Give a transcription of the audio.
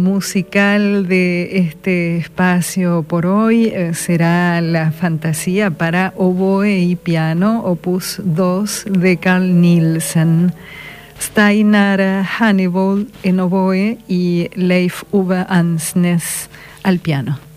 Musical de este espacio por hoy será la fantasía para oboe y piano, opus 2 de Carl Nielsen. Steinar Hannibal en oboe y Leif Ove Ansnes al piano.